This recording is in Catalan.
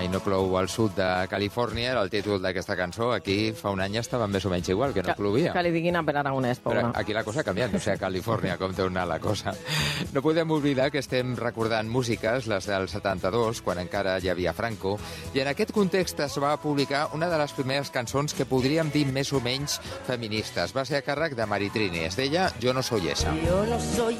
Mai no plou al sud de Califòrnia, era el títol d'aquesta cançó. Aquí fa un any estava més o menys igual, que no plovia. Que li diguin a Pere Aragonès, pobre. Però aquí la cosa ha canviat, no sé a Califòrnia com deu anar la cosa. No podem oblidar que estem recordant músiques, les del 72, quan encara hi havia Franco, i en aquest context es va publicar una de les primeres cançons que podríem dir més o menys feministes. Va ser a càrrec de Maritrini. Es deia Jo no soy esa. Yo no soy